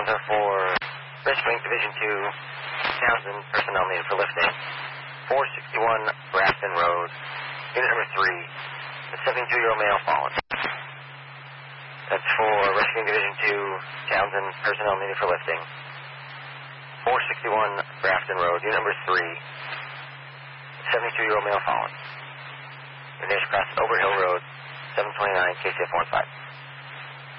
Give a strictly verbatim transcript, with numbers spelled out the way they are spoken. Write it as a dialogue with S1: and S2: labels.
S1: are for Rescuing Division two, Townsend, personnel needed for lifting. four sixty-one Grafton Road, unit number three, a seventy-two-year-old male fallen. That's for Rescuing Division two, Townsend, personnel needed for lifting. four sixty-one Grafton Road, unit number three, seventy-two-year-old male fallen. Your nation crossed Over Hill Road, seven twenty-nine K C F one five.